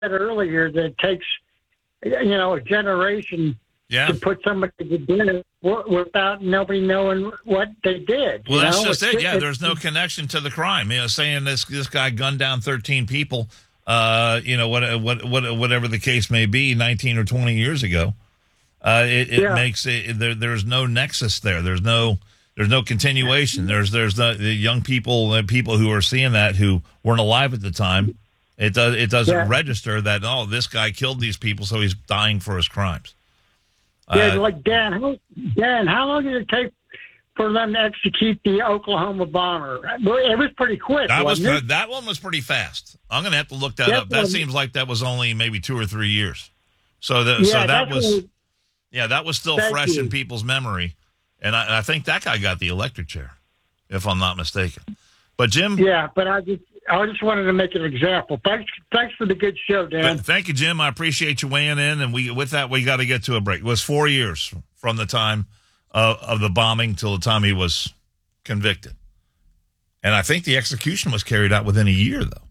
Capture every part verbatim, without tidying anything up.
earlier that it takes, you know, a generation yeah. to put somebody to dinner without nobody knowing what they did. Well, that's know? just it's, it. Yeah, it's, there's no connection to the crime. You know, saying this this guy gunned down thirteen people. Uh, you know, what what what whatever the case may be, nineteen or twenty years ago. Uh, it, it yeah. makes it there. There's no nexus there. There's no. There's no continuation. There's there's the, the young people uh, people who are seeing that who weren't alive at the time. It does it doesn't yeah. register that oh this guy killed these people so he's dying for his crimes. Yeah, uh, like Dan. How, Dan, how long did it take for them to execute the Oklahoma bomber? It was pretty quick. That was wasn't it? that one was pretty fast. I'm going to have to look that That up. That one, seems like that was only maybe two or three years. So that yeah, so that that's was what we, yeah that was still Thank fresh you. in people's memory, and I, I think that guy got the electric chair, if I'm not mistaken. But Jim, yeah, but I just I just wanted to make an example. Thanks, thanks for the good show, Dan. But thank you, Jim. I appreciate you weighing in, and we with that we got to get to a break. It was four years from the time uh, of the bombing till the time he was convicted, and I think the execution was carried out within a year, though.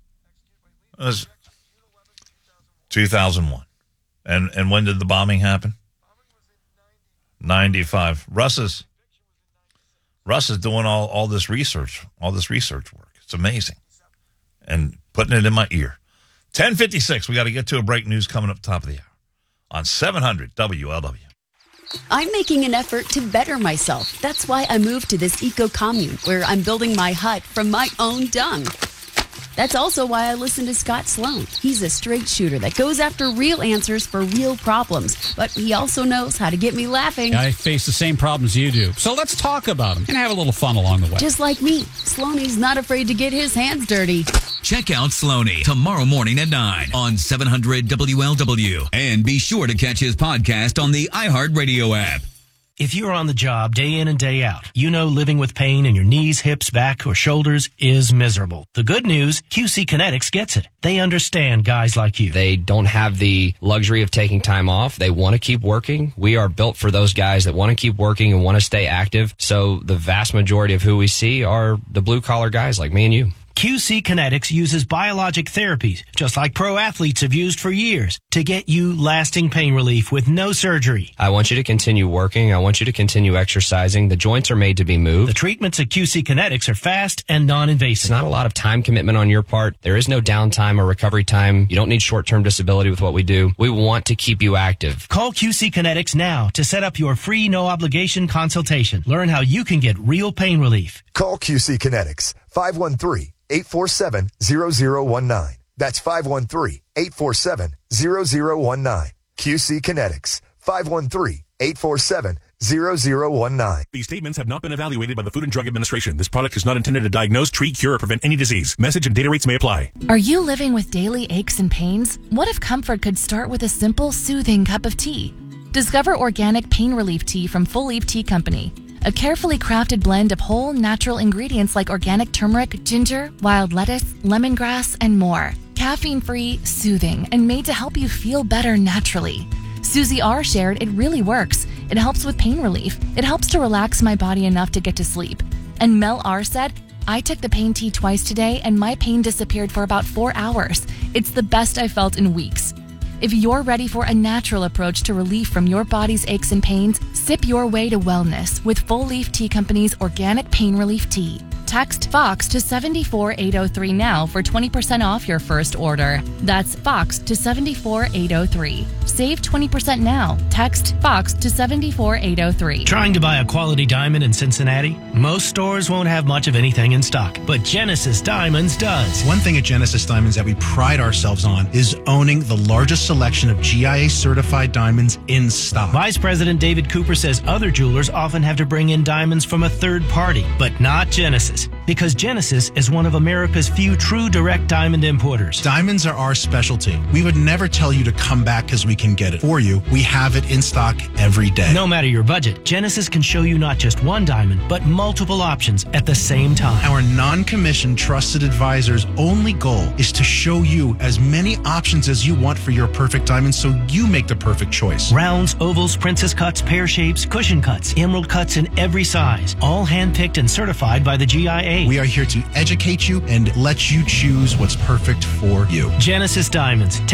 It was two thousand one, and and when did the bombing happen? ninety-five. Russ is Russ is doing all all this research, all this research work. It's amazing, and putting it in my ear. ten fifty-six. We got to get to a break. News coming up top of the hour on seven hundred W L W. I'm making an effort to better myself. That's why I moved to this eco-commune where I'm building my hut from my own dung. That's also why I listen to Scott Sloan. He's a straight shooter that goes after real answers for real problems, but he also knows how to get me laughing. I face the same problems you do, so let's talk about them and have a little fun along the way. Just like me, Sloaney's not afraid to get his hands dirty. Check out Sloaney tomorrow morning at nine on seven hundred W L W. And be sure to catch his podcast on the iHeartRadio app. If you're on the job day in and day out, you know living with pain in your knees, hips, back, or shoulders is miserable. The good news, Q C Kinetics gets it. They understand guys like you. They don't have the luxury of taking time off. They want to keep working. We are built for those guys that want to keep working and want to stay active. So the vast majority of who we see are the blue-collar guys like me and you. Q C Kinetics uses biologic therapies, just like pro athletes have used for years, to get you lasting pain relief with no surgery. I want you to continue working. I want you to continue exercising. The joints are made to be moved. The treatments at Q C Kinetics are fast and non-invasive. It's not a lot of time commitment on your part. There is no downtime or recovery time. You don't need short-term disability with what we do. We want to keep you active. Call Q C Kinetics now to set up your free no-obligation consultation. Learn how you can get real pain relief. Call Q C Kinetics, five one three, eight four seven, zero zero one nine. That's five one three, eight four seven, zero zero one nine. Q C Kinetics, five one three, eight four seven, zero zero one nine. These statements have not been evaluated by the Food and Drug Administration. This product is not intended to diagnose, treat, cure, or prevent any disease. Message and data rates may apply. Are you living with daily aches and pains? What if comfort could start with a simple, soothing cup of tea? Discover organic pain relief tea from Full Leaf Tea Company. A carefully crafted blend of whole, natural ingredients like organic turmeric, ginger, wild lettuce, lemongrass, and more. Caffeine-free, soothing, and made to help you feel better naturally. Susie R. shared it really works. It helps with pain relief. It helps to relax my body enough to get to sleep. And Mel R. said, I took the pain tea twice today and my pain disappeared for about four hours. It's the best I felt in weeks. If you're ready for a natural approach to relief from your body's aches and pains, sip your way to wellness with Full Leaf Tea Company's organic pain relief tea. Text FOX to seven four eight zero three now for twenty percent off your first order. That's FOX to seven four eight zero three. Save twenty percent now. Text FOX to seven four eight zero three. Trying to buy a quality diamond in Cincinnati? Most stores won't have much of anything in stock, but Genesis Diamonds does. One thing at Genesis Diamonds that we pride ourselves on is owning the largest selection of G I A-certified diamonds in stock. Vice President David Cooper says other jewelers often have to bring in diamonds from a third party, but not Genesis, because Genesis is one of America's few true direct diamond importers. Diamonds are our specialty. We would never tell you to come back because we can get it for you. We have it in stock every day. No matter your budget, Genesis can show you not just one diamond, but multiple options at the same time. Our non-commissioned trusted advisor's only goal is to show you as many options as you want for your perfect diamond so you make the perfect choice. Rounds, ovals, princess cuts, pear shapes, cushion cuts, emerald cuts in every size, all handpicked and certified by the G I A eight. We are here to educate you and let you choose what's perfect for you. Genesis Diamonds.